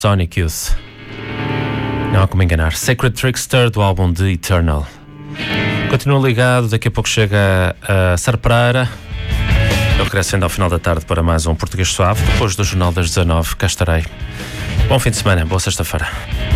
Sonic Youth. Não há como enganar. Sacred Trickster, do álbum The Eternal. Continua ligado, daqui a pouco chega a Sara Pereira. Eu regresso ainda ao final da tarde para mais um Português Suave. Depois do Jornal das 19, cá estarei. Bom fim de semana, boa sexta-feira.